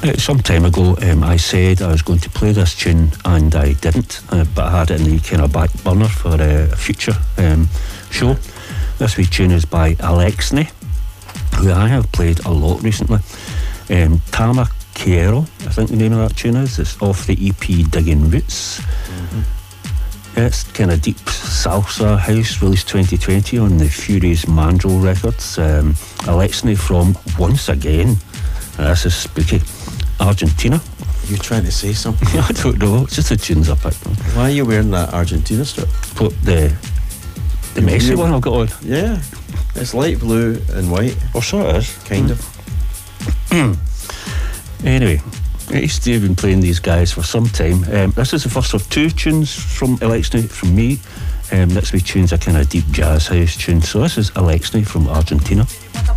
Some time ago, I said I was going to play this tune and I didn't, but I had it in the kind of back burner for a future show. This wee tune is by Alexney, who I have played a lot recently. Tama Quiero, I think the name of that tune is. It's off the EP Digging Roots. It's kind of deep salsa house, released 2020 on the Furies Mandrel Records. Alexney from, once again, this is spooky, Argentina. You're trying to say something? I don't know, it's just the tunes I picked on. Why are you wearing that Argentina strip? What, the messy one I've got on? Yeah, it's light blue and white. Oh, so it is. Kind of. Anyway, I used to have been playing these guys for some time. This is the first of two tunes from Alexney from me. Next wee tune's a kind of deep jazz house tune. So this is Alexney from Argentina.